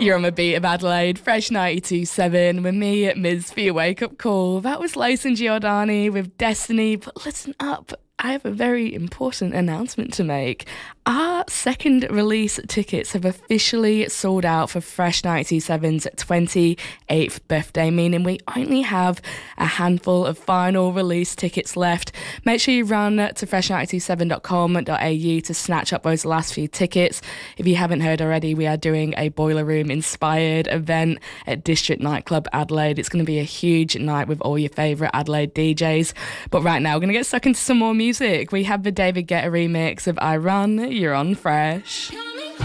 You're on the beat of Adelaide, Fresh 92.7 with me, Miz, for your wake-up call. That was Lyson Giordani with Destiny, but listen up. I have a very important announcement to make. Our second release tickets have officially sold out for Fresh 97's 28th birthday, meaning we only have a handful of final release tickets left. Make sure you run to fresh927.com.au to snatch up those last few tickets. If you haven't heard already, we are doing a Boiler Room inspired event at District Nightclub Adelaide. It's going to be a huge night with all your favourite Adelaide DJs. But right now, we're going to get stuck into some more music. We have the David Guetta remix of I Run, You're on Fresh.